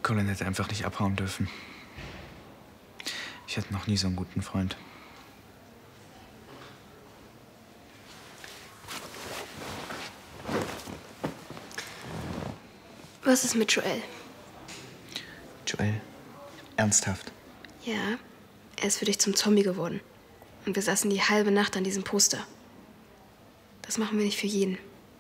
Colin hätte einfach nicht abhauen dürfen. Ich hatte noch nie so einen guten Freund. Was ist mit Joel? Joel? Ernsthaft? Ja, er ist für dich zum Zombie geworden. Und wir saßen die halbe Nacht an diesem Poster. Das machen wir nicht für jeden.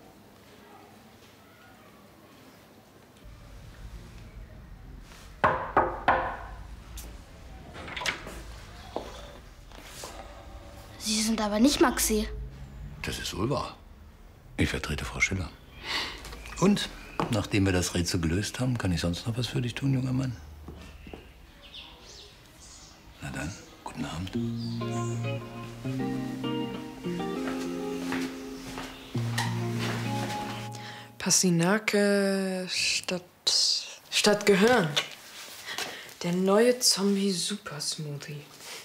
Sie sind aber nicht Maxi. Das ist wohl wahr. Ich vertrete Frau Schiller. Und, nachdem wir das Rätsel gelöst haben, kann ich sonst noch was für dich tun, junger Mann? Na dann, guten Abend. Pastinake statt Gehirn. Der neue Zombie-Super-Smoothie.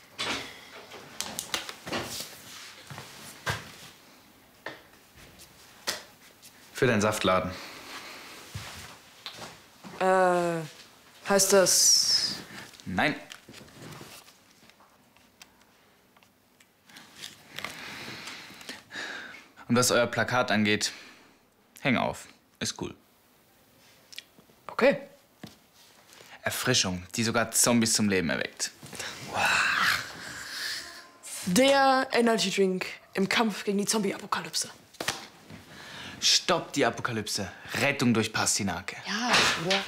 Für deinen Saftladen. Heißt das... Nein. Und was euer Plakat angeht, häng auf. Ist cool. Okay. Erfrischung, die sogar Zombies zum Leben erweckt. Der Energy Drink im Kampf gegen die Zombie-Apokalypse. Stopp die Apokalypse. Rettung durch Pastinake. Ja, oder?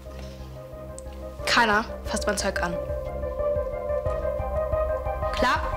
Keiner fasst mein Zeug an. Klar?